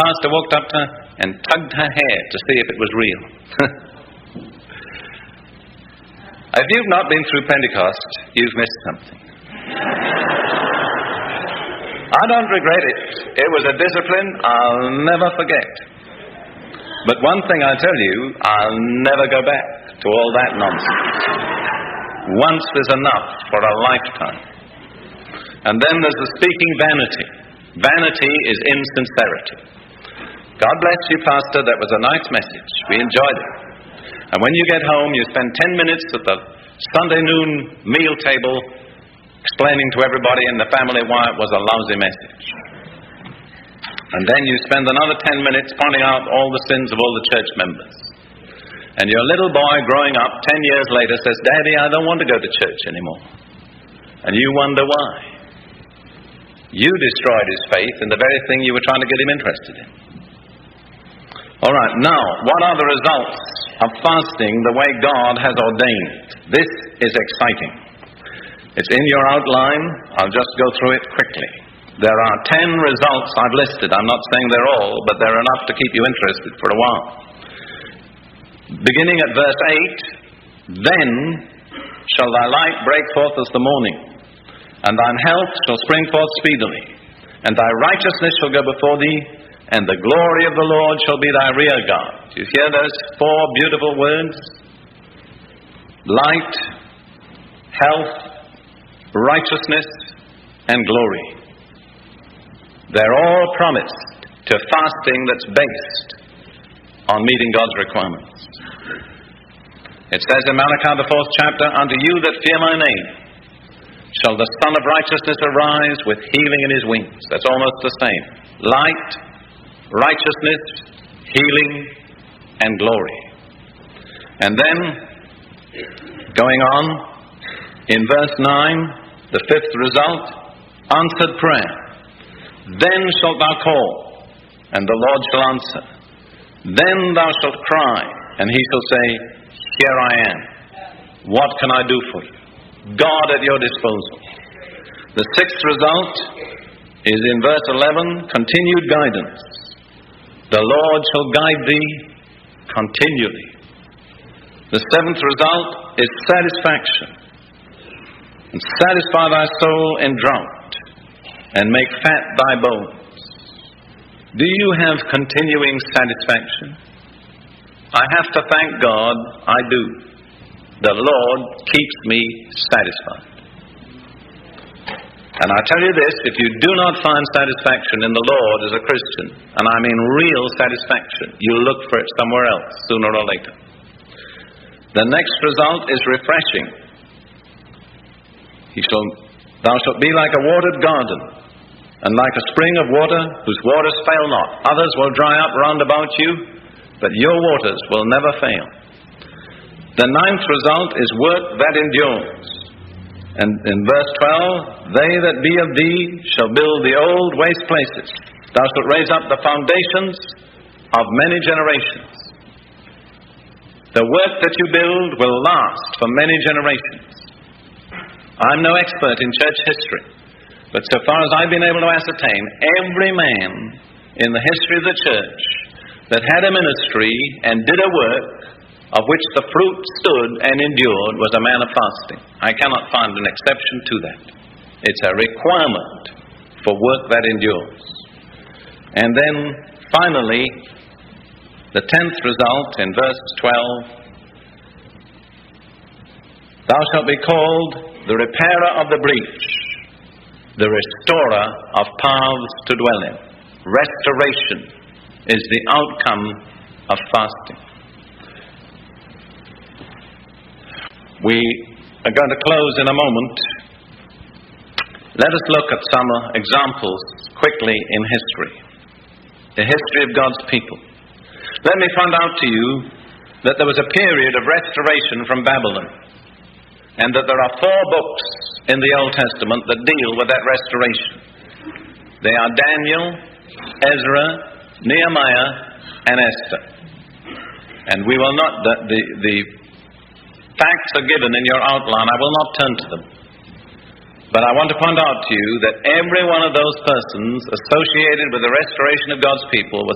pastor walked up to her and tugged her hair to see if it was real. If you've not been through Pentecost, you've missed something. I don't regret it. It was a discipline I'll never forget. But one thing I tell you, I'll never go back to all that nonsense. Once is enough for a lifetime. And then there's the speaking vanity. Vanity is insincerity. God bless you, Pastor. That was a nice message. We enjoyed it. And when you get home, you spend 10 minutes at the Sunday noon meal table explaining to everybody in the family why it was a lousy message. And then you spend another 10 minutes pointing out all the sins of all the church members. And your little boy growing up 10 years later says, Daddy, I don't want to go to church anymore. And you wonder why. You destroyed his faith in the very thing you were trying to get him interested in. All right, now, what are the results of fasting the way God has ordained? This is exciting. It's in your outline. I'll just go through it quickly. There are 10 results I've listed. I'm not saying they're all, but they're enough to keep you interested for a while. Beginning at verse 8, Then shall thy light break forth as the morning, and thine health shall spring forth speedily, and thy righteousness shall go before thee, and the glory of the Lord shall be thy rear guard. Do you hear those 4 beautiful words? Light, health, righteousness, and glory. They're all promised to fasting that's based on meeting God's requirements. It says in Malachi the 4th chapter, Unto you that fear my name shall the Son of Righteousness arise with healing in his wings. That's almost the same. Light, righteousness, healing, and glory. And then, going on, in verse 9, the 5th result, answered prayer. Then shalt thou call, and the Lord shall answer. Then thou shalt cry, and he shall say, Here I am. What can I do for you? God at your disposal. The 6th result is in verse 11, continued guidance. The Lord shall guide thee continually. The 7th result is satisfaction. And satisfy thy soul in drought, and make fat thy bones. Do you have continuing satisfaction? I have to thank God, I do. The Lord keeps me satisfied. And I tell you this, if you do not find satisfaction in the Lord as a Christian, and I mean real satisfaction, you'll look for it somewhere else, sooner or later. The next result is refreshing. Thou shalt be like a watered garden, and like a spring of water, whose waters fail not. Others will dry up round about you, but your waters will never fail. The 9th result is work that endures. And in verse 12, They that be of thee shall build the old waste places. Thou shalt raise up the foundations of many generations. The work that you build will last for many generations. I'm no expert in church history, but so far as I've been able to ascertain, every man in the history of the church that had a ministry and did a work of which the fruit stood and endured was a man of fasting. I cannot find an exception to that. It's a requirement for work that endures. And then, finally, the 10th result in verse 12, Thou shalt be called the repairer of the breach, the restorer of paths to dwell in. Restoration is the outcome of fasting. We are going to close in a moment. Let us look at some examples quickly in history. The history of God's people. Let me point out to you that there was a period of restoration from Babylon, and that there are 4 books in the Old Testament that deal with that restoration. They are Daniel, Ezra, Nehemiah, and Esther. And we will not, the facts are given in your outline. I will not turn to them. But I want to point out to you that every one of those persons associated with the restoration of God's people was